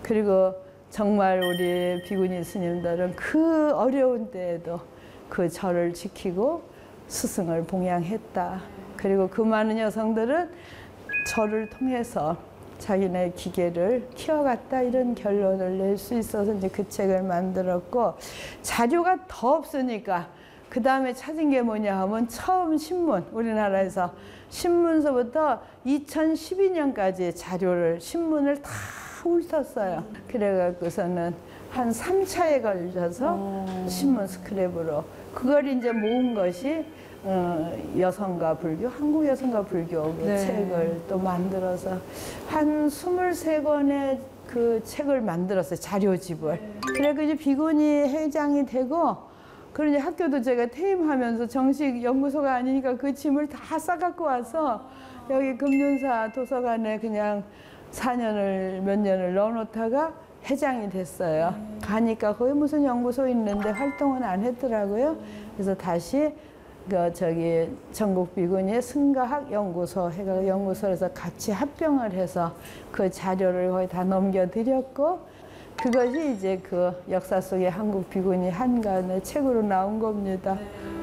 그리고 정말 우리 비구니 스님들은 그 어려운 때에도 그 절을 지키고 스승을 봉양했다. 그리고 그 많은 여성들은 절을 통해서 자기네 기계를 키워갔다, 이런 결론을 낼 수 있어서 이제 그 책을 만들었고, 자료가 더 없으니까 그 다음에 찾은 게 뭐냐 하면 처음 신문, 우리나라에서 신문서부터 2012년까지 자료를, 신문을 다 훑었어요. 그래갖고서는 한 3차에 걸려서 신문 스크랩으로 그걸 이제 모은 것이 여성과 불교, 한국 여성과 불교 그 네. 책을 또 만들어서 한 23권의 그 책을 만들었어요. 자료집을. 그래 그 이제 비구니 회장이 되고, 그리고 이제 학교도 제가 퇴임하면서 정식 연구소가 아니니까 그 짐을 다 싸갖고 와서 여기 금륜사 도서관에 그냥 4년을 몇 년을 넣어놓다가 회장이 됐어요. 가니까 거기 무슨 연구소 있는데 활동은 안 했더라고요. 그래서 다시 그 저기 전국 비구니의 승가학 연구소 해가 연구소에서 같이 합병을 해서 그 자료를 거의 다 넘겨드렸고, 그것이 이제 그 역사 속의 한국 비구니 한간의 책으로 나온 겁니다.